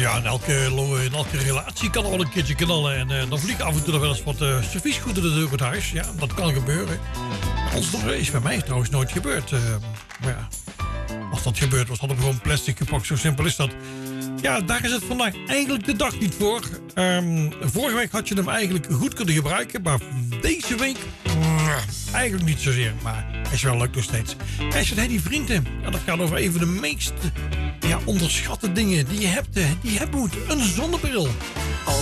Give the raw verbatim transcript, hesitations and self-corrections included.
Ja, in elke, lo- in elke relatie kan er wel een keertje knallen. En uh, dan vliegt af en toe nog wel eens wat uh, serviesgoed door het huis. Ja, dat kan gebeuren. Ons is bij mij trouwens nooit gebeurd. Uh, maar ja, als dat gebeurd was, hadden we gewoon plastic gepakt. Zo simpel is dat. Ja, daar is het vandaag eigenlijk de dag niet voor. Um, vorige week had je hem eigenlijk goed kunnen gebruiken. Maar deze week uh, eigenlijk niet zozeer. Maar hij is wel leuk nog steeds. Hij is van Henny Vrienden. En dat gaat over een van de meest ja, onderschatte dingen die je hebt. Die je hebt moet. Een zonnebril. Als